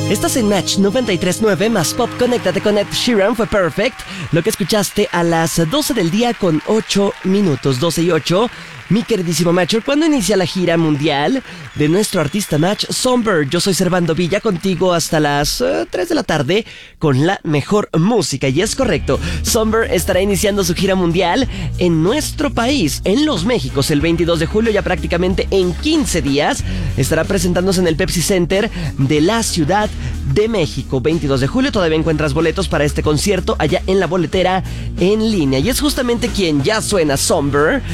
Estás en Match 93.9 más Pop. Conéctate con Ed Sheeran, fue Perfect. Lo que escuchaste a las 12 del día con 8 minutos, 12 y 8. Mi queridísimo Matcher, ¿cuándo inicia la gira mundial de nuestro artista Match Somber? Yo soy Servando Villa, contigo hasta las 3 de la tarde con la mejor música. Y es correcto, Somber estará iniciando su gira mundial en nuestro país, en Los Méxicos, el 22 de julio, ya prácticamente en 15 días. Estará presentándose en el Pepsi Center de la Ciudad de México. 22 de julio, todavía encuentras boletos para este concierto allá en la boletera en línea. Y es justamente quien ya suena, Somber.